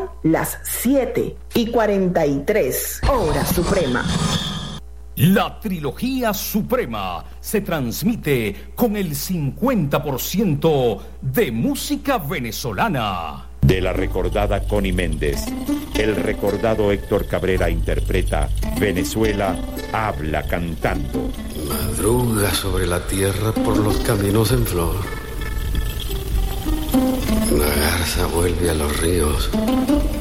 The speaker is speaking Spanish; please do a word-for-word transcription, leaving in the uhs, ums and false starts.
Son las siete y cuarenta y tres, hora suprema. La trilogía suprema se transmite con el cincuenta por ciento de música venezolana. De la recordada Connie Méndez, el recordado Héctor Cabrera interpreta Venezuela habla cantando. Madruga sobre la tierra por los caminos en flor. Una garza vuelve a los ríos